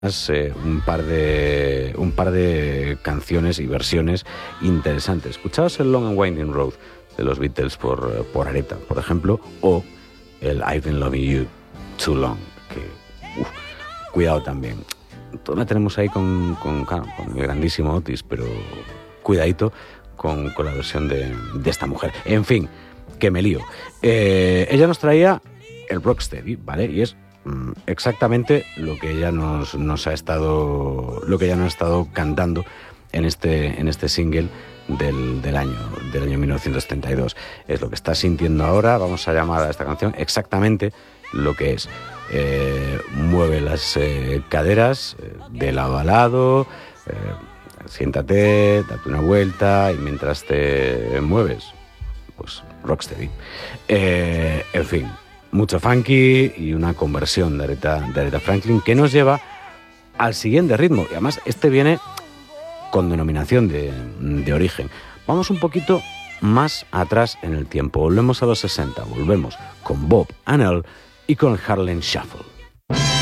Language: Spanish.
un par de canciones y versiones interesantes. Escuchaos el Long and Winding Road de los Beatles por Aretha, por ejemplo, o el I've Been Loving You Too Long, que cuidado también. Todos la tenemos ahí con el grandísimo Otis, pero cuidadito con la versión de esta mujer. En fin, que me lío. Ella nos traía el Rocksteady, ¿vale? Y es exactamente lo que ella nos ha estado cantando en este single del año 1932. Es lo que está sintiendo ahora. Vamos a llamar a esta canción exactamente lo que es. Mueve las caderas de lado a lado, siéntate, date una vuelta y mientras te mueves, pues Rocksteady. En fin, mucho funky y una conversión de Aretha Franklin que nos lleva al siguiente ritmo. Y además este viene con denominación de origen. Vamos un poquito más atrás en el tiempo. Volvemos a los 60, volvemos con Bob and Earl y con el Harlem Shuffle.